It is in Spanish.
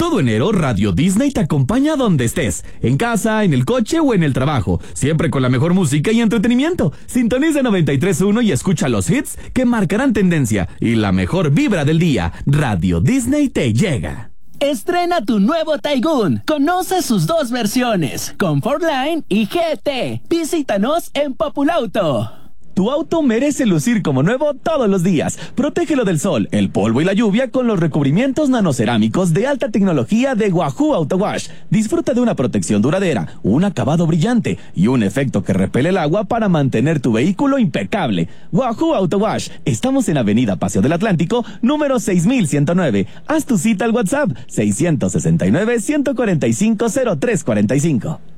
Todo enero, Radio Disney te acompaña donde estés, en casa, en el coche o en el trabajo, siempre con la mejor música y entretenimiento. Sintoniza 93.1 y escucha los hits que marcarán tendencia y la mejor vibra del día. Radio Disney te llega. Estrena tu nuevo Taigun. Conoce sus dos versiones, Comfortline y GT. Visítanos en Populauto. Tu auto merece lucir como nuevo todos los días. Protégelo del sol, el polvo y la lluvia con los recubrimientos nanocerámicos de alta tecnología de Wahoo Auto Wash. Disfruta de una protección duradera, un acabado brillante y un efecto que repele el agua para mantener tu vehículo impecable. Wahoo Auto Wash. Estamos en Avenida Paseo del Atlántico, número 6109. Haz tu cita al WhatsApp 669-145-0345.